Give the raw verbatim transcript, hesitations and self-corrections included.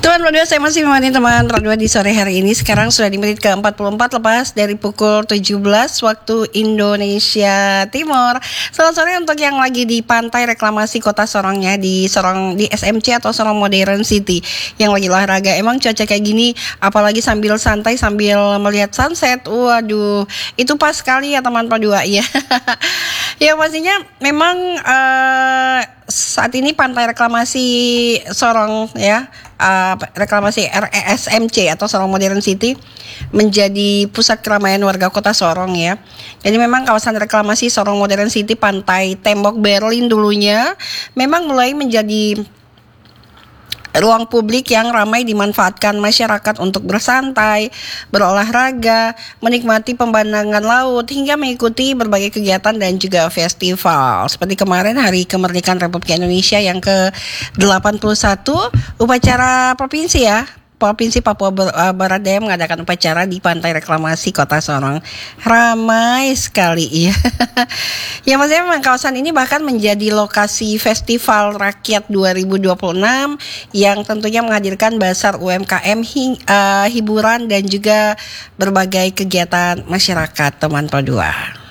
Teman berdua, saya masih menemani teman berdua di sore hari ini. Sekarang sudah di menit ke empat puluh empat lepas dari pukul tujuh belas waktu Indonesia Timur. Selamat sore untuk yang lagi di Pantai Reklamasi Kota Sorongnya, di Sorong, di S M C atau Sorong Modern City, yang lagi olahraga. Emang cuaca kayak gini, apalagi sambil santai sambil melihat sunset, waduh, itu pas sekali ya teman berdua ya. Ya pastinya memang uh, saat ini Pantai Reklamasi Sorong ya, uh, reklamasi R E S M C atau Sorong Modern City menjadi pusat keramaian warga kota Sorong ya. Jadi memang kawasan reklamasi Sorong Modern City Pantai Tembok Berlin dulunya memang mulai menjadi ruang publik yang ramai dimanfaatkan masyarakat untuk bersantai, berolahraga, menikmati pemandangan laut, hingga mengikuti berbagai kegiatan dan juga festival. Seperti kemarin Hari Kemerdekaan Republik Indonesia yang ke delapan puluh satu, upacara provinsi ya, Provinsi Papua Barat Daya mengadakan upacara di Pantai Reklamasi Kota Sorong. Ramai sekali ya. Ya maksudnya memang kawasan ini bahkan menjadi lokasi Festival Rakyat dua ribu dua puluh enam yang tentunya menghadirkan basar U M K M, hing, uh, hiburan dan juga berbagai kegiatan masyarakat teman P dua.